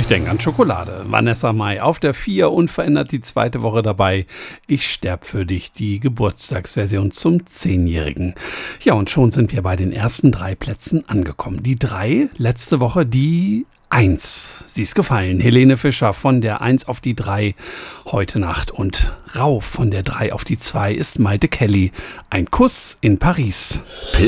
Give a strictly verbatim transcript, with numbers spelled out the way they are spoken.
denke an Schokolade. Vanessa Mai auf der vier, unverändert die zweite Woche dabei. Ich sterb für dich, die Geburtstagsversion zum Zehnjährigen. Ja, und schon sind wir bei den ersten drei Plätzen angekommen. Die drei, letzte Woche die eins. Sie ist gefallen. Helene Fischer von der eins auf die drei heute Nacht. Und rauf von der drei auf die zwei ist Maite Kelly. Ein Kuss in Paris.